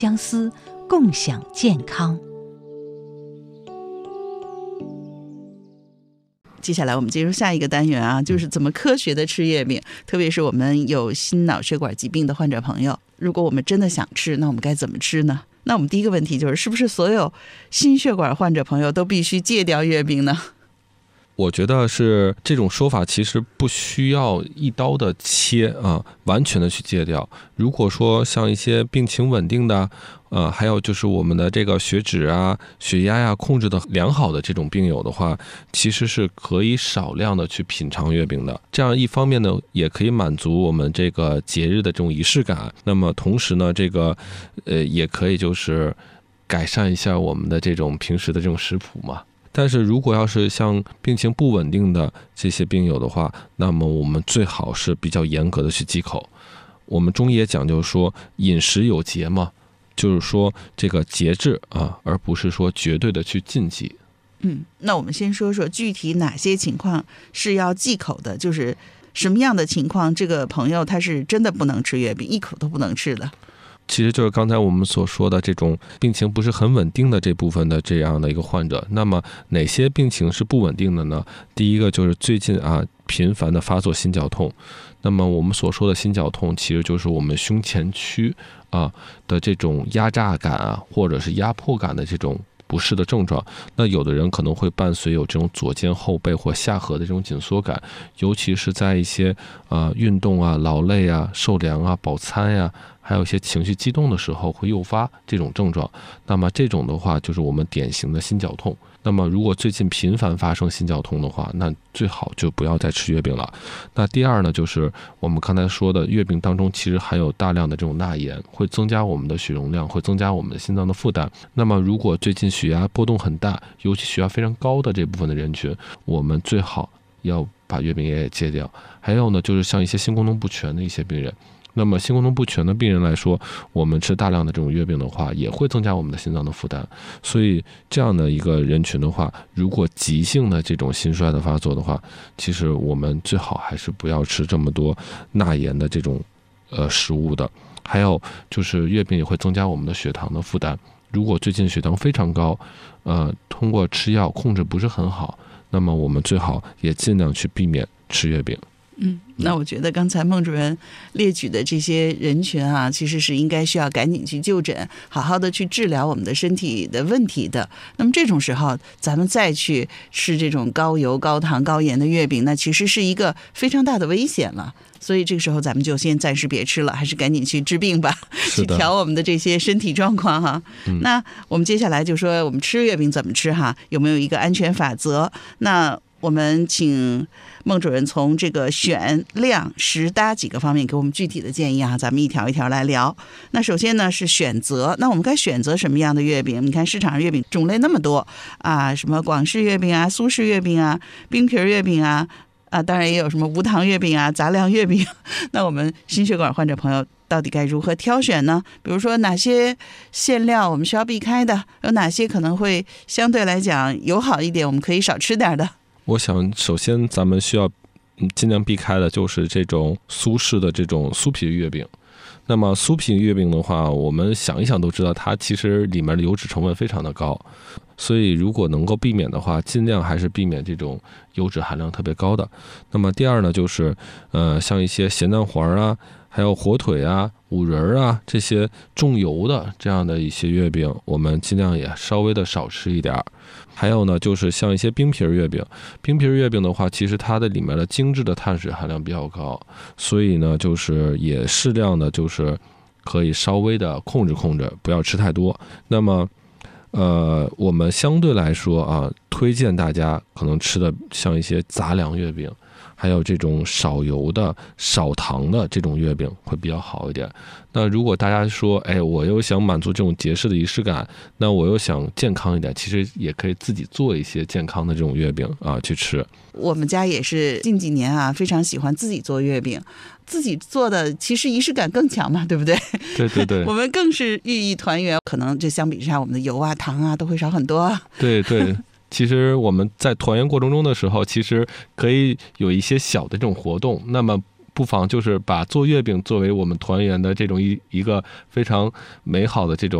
相思，共享健康。接下来我们进入下一个单元啊，就是怎么科学的吃月饼，特别是我们有心脑血管疾病的患者朋友，如果我们真的想吃，那我们该怎么吃呢？那我们第一个问题就是，是不是所有心血管患者朋友都必须戒掉月饼呢？ 我觉得是这种说法其实不需要一刀的切啊，完全的去戒掉。如果说像一些病情稳定的，还有就是我们的这个血脂啊、血压呀控制的良好的这种病友的话，其实是可以少量的去品尝月饼的。这样一方面呢，也可以满足我们这个节日的这种仪式感。那么同时呢，这个也可以就是改善一下我们的这种平时的这种食谱嘛。但是如果要是像病情不稳定的这些病友的话，那么我们最好是比较严格的去忌口。我们中医也讲究说饮食有节嘛，就是说这个节制啊，而不是说绝对的去禁忌。 那我们先说说具体哪些情况是要忌口的，就是什么样的情况这个朋友他是真的不能吃月饼，一口都不能吃的。 其实就是刚才我们所说的这种病情不是很稳定的这部分的这样的一个患者。那么哪些病情是不稳定的呢？第一个就是最近频繁的发作心绞痛。那么我们所说的心绞痛其实就是我们胸前区的这种压榨感或者是压迫感的这种不适的症状。那有的人可能会伴随有这种左肩后背或下颌的这种紧缩感，尤其是在一些运动劳累受凉饱餐还有一些情绪激动的时候会诱发这种症状。那么这种的话就是我们典型的心绞痛。那么如果最近频繁发生心绞痛的话，那最好就不要再吃月饼了。那第二呢，就是我们刚才说的月饼当中其实含有大量的这种钠盐，会增加我们的血容量，会增加我们的心脏的负担。那么如果最近血压波动很大，尤其血压非常高的这部分的人群，我们最好要把月饼也戒掉。还有呢，就是像一些心功能不全的一些病人，那么心功能不全的病人来说，我们吃大量的这种月饼的话，也会增加我们的心脏的负担。所以这样的一个人群的话，如果急性的这种心衰的发作的话，其实我们最好还是不要吃这么多钠盐的这种食物的。还有就是月饼也会增加我们的血糖的负担。如果最近血糖非常高，通过吃药控制不是很好，那么我们最好也尽量去避免吃月饼。 那我觉得刚才孟主任列举的这些人群其实是应该需要赶紧去就诊，好好的去治疗我们的身体的问题的。那么这种时候咱们再去吃这种高油高糖高盐的月饼，那其实是一个非常大的危险了。所以这个时候咱们就先暂时别吃了，还是赶紧去治病吧，去调我们的这些身体状况那我们接下来就说我们吃月饼怎么吃有没有一个安全法则？那我们请孟主任从这个选量实搭几个方面给我们具体的建议咱们一条一条来聊。那首先呢是选择，那我们该选择什么样的月饼？你看市场上月饼种类那么多什么广式月饼苏式月饼冰皮月饼当然也有什么无糖月饼杂粮月饼。那我们心血管患者朋友到底该如何挑选呢？比如说哪些馅料我们需要避开的，有哪些可能会相对来讲友好一点，我们可以少吃点的。 我想首先咱们需要尽量避开的就是这种苏式的这种酥皮月饼。那么酥皮月饼的话，我们想一想都知道它其实里面的油脂成分非常的高，所以如果能够避免的话，尽量还是避免这种油脂含量特别高的。那么第二呢，就是像一些咸蛋黄还有火腿五仁这些重油的这样的一些月饼，我们尽量也稍微的少吃一点。还有呢，就是像一些冰皮月饼。冰皮月饼的话，其实它的里面的精致的碳水含量比较高，所以呢，就是也适量的，就是可以稍微的控制，不要吃太多。那么，我们相对来说推荐大家可能吃的像一些杂粮月饼，还有这种少油的少糖的这种月饼会比较好一点。那如果大家说我又想满足这种节式的仪式感，那我又想健康一点，其实也可以自己做一些健康的这种月饼去吃。我们家也是近几年非常喜欢自己做月饼，自己做的其实仪式感更强嘛，对不对？对对对，我们更是寓意团圆，可能这相比之下我们的油糖都会少很多。对对其实我们在团圆过程中的时候，其实可以有一些小的这种活动，那么不妨就是把做月饼作为我们团圆的这种一个非常美好的这种